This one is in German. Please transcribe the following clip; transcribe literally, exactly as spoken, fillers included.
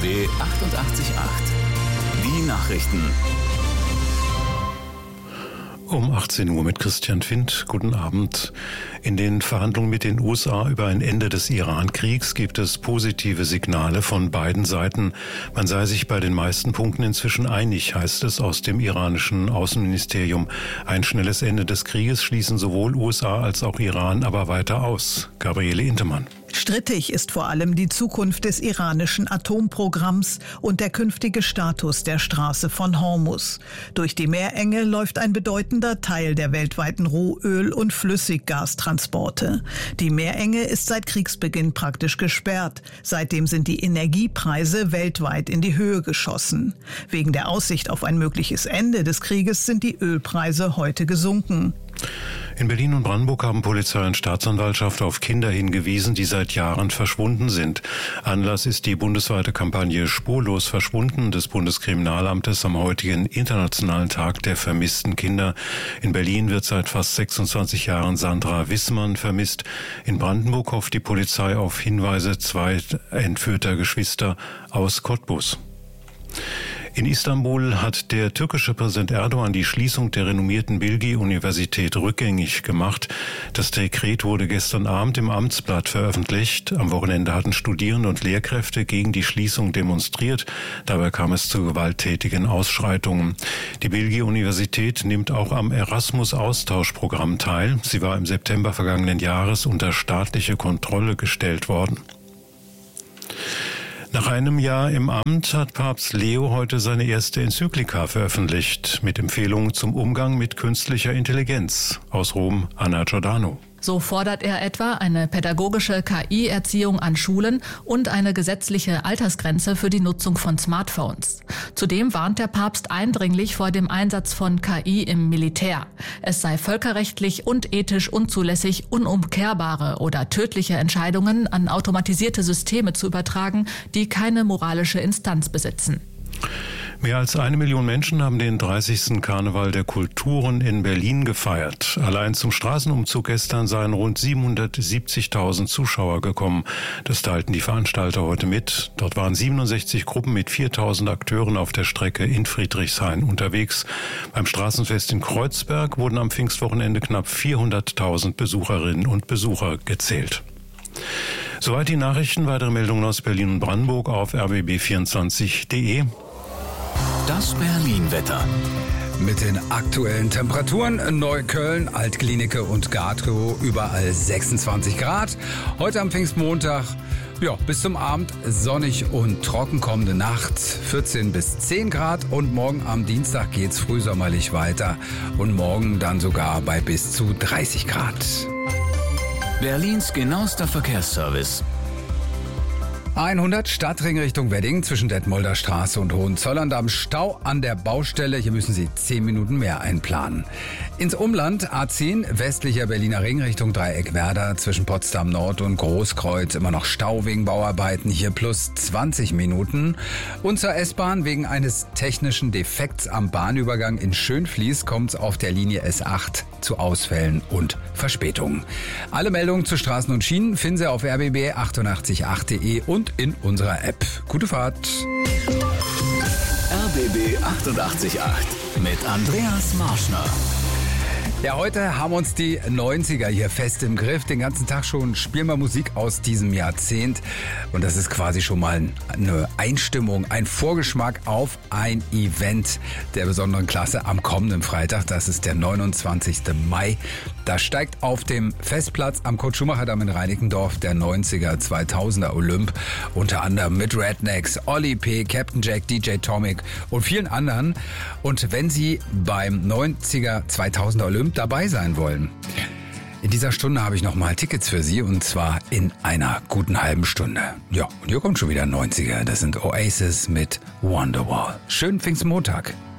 B achtundachtzig Komma acht. Die Nachrichten. Um achtzehn Uhr mit Christian Findt. Guten Abend. In den Verhandlungen mit den U S A über ein Ende des Iran-Kriegs gibt es positive Signale von beiden Seiten. Man sei sich bei den meisten Punkten inzwischen einig, heißt es aus dem iranischen Außenministerium. Ein schnelles Ende des Krieges schließen sowohl U S A als auch Iran aber weiter aus. Gabriele Intemann. Strittig ist vor allem die Zukunft des iranischen Atomprogramms und der künftige Status der Straße von Hormuz. Durch die Meerenge läuft ein bedeutender Teil der weltweiten Rohöl- und Flüssiggastransporte. Die Meerenge ist seit Kriegsbeginn praktisch gesperrt. Seitdem sind die Energiepreise weltweit in die Höhe geschossen. Wegen der Aussicht auf ein mögliches Ende des Krieges sind die Ölpreise heute gesunken. In Berlin und Brandenburg haben Polizei und Staatsanwaltschaft auf Kinder hingewiesen, die seit Jahren verschwunden sind. Anlass ist die bundesweite Kampagne Spurlos verschwunden des Bundeskriminalamtes am heutigen Internationalen Tag der vermissten Kinder. In Berlin wird seit fast sechsundzwanzig Jahren Sandra Wissmann vermisst. In Brandenburg hofft die Polizei auf Hinweise zwei entführter Geschwister aus Cottbus. In Istanbul hat der türkische Präsident Erdogan die Schließung der renommierten Bilgi-Universität rückgängig gemacht. Das Dekret wurde gestern Abend im Amtsblatt veröffentlicht. Am Wochenende hatten Studierende und Lehrkräfte gegen die Schließung demonstriert. Dabei kam es zu gewalttätigen Ausschreitungen. Die Bilgi-Universität nimmt auch am Erasmus-Austauschprogramm teil. Sie war im September vergangenen Jahres unter staatliche Kontrolle gestellt worden. Nach einem Jahr im Amt hat Papst Leo heute seine erste Enzyklika veröffentlicht mit Empfehlungen zum Umgang mit künstlicher Intelligenz. Aus Rom, Anna Giordano. So fordert er etwa eine pädagogische K I-Erziehung an Schulen und eine gesetzliche Altersgrenze für die Nutzung von Smartphones. Zudem warnt der Papst eindringlich vor dem Einsatz von K I im Militär. Es sei völkerrechtlich und ethisch unzulässig, unumkehrbare oder tödliche Entscheidungen an automatisierte Systeme zu übertragen, die keine moralische Instanz besitzen. Mehr als eine Million Menschen haben den dreißigsten Karneval der Kulturen in Berlin gefeiert. Allein zum Straßenumzug gestern seien rund siebenhundertsiebzigtausend Zuschauer gekommen. Das teilten die Veranstalter heute mit. Dort waren siebenundsechzig Gruppen mit viertausend Akteuren auf der Strecke in Friedrichshain unterwegs. Beim Straßenfest in Kreuzberg wurden am Pfingstwochenende knapp vierhunderttausend Besucherinnen und Besucher gezählt. Soweit die Nachrichten. Weitere Meldungen aus Berlin und Brandenburg auf r b b vierundzwanzig punkt d e. Das Berlin-Wetter. Mit den aktuellen Temperaturen Neukölln, Altglienicke und Gato überall sechsundzwanzig Grad. Heute am Pfingstmontag, ja, bis zum Abend sonnig und trocken, kommende Nacht vierzehn bis zehn Grad und morgen am Dienstag geht's frühsommerlich weiter und morgen dann sogar bei bis zu dreißig Grad. Berlins genauester Verkehrsservice. hundert Stadtring Richtung Wedding zwischen Detmolder Straße und Hohenzollern. Stau an der Baustelle. Hier müssen Sie zehn Minuten mehr einplanen. Ins Umland A zehn, westlicher Berliner Ring Richtung Dreieck Werder zwischen Potsdam Nord und Großkreuz. Immer noch Stau wegen Bauarbeiten. Hier plus zwanzig Minuten. Und zur S-Bahn wegen eines technischen Defekts am Bahnübergang in Schönfließ kommt es auf der Linie S acht zu Ausfällen und Verspätungen. Alle Meldungen zu Straßen und Schienen finden Sie auf r b b achtundachtzig Komma acht punkt d e und in unserer App. Gute Fahrt. R B B achtundachtzig Komma acht mit Andreas Marschner. Ja, heute haben uns die neunziger hier fest im Griff. Den ganzen Tag schon spielen wir Musik aus diesem Jahrzehnt. Und das ist quasi schon mal eine Einstimmung, ein Vorgeschmack auf ein Event der besonderen Klasse am kommenden Freitag. Das ist der neunundzwanzigsten Mai. Da steigt auf dem Festplatz am Kurt-Schumacher-Damm in Reinickendorf der neunziger zweitausender Olymp. Unter anderem mit Rednecks, Olli P., Captain Jack, D J Tomic und vielen anderen. Und wenn Sie beim neunziger zweitausender Olymp dabei sein wollen, in dieser Stunde habe ich nochmal Tickets für Sie und zwar in einer guten halben Stunde. Ja, und hier kommt schon wieder neunziger. Das sind Oasis mit Wonderwall. Schönen Pfingstmontag.